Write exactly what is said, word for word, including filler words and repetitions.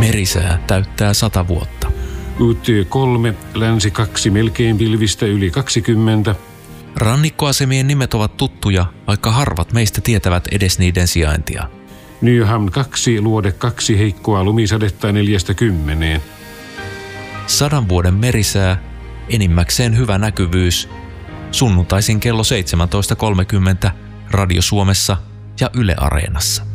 Merisää täyttää sata vuotta. U T kolme, länsi kaksi, melkein pilvistä yli kaksikymmentä. Rannikkoasemien nimet ovat tuttuja, vaikka harvat meistä tietävät edes niiden sijaintia. Nyhamn kaksi, luode kaksi, heikkoa lumisadetta neljästä kymmeneen. Sadan vuoden merisää, enimmäkseen hyvä näkyvyys. Sunnuntaisin kello seitsemäntoista kolmekymmentä Radio Suomessa ja Yle Areenassa.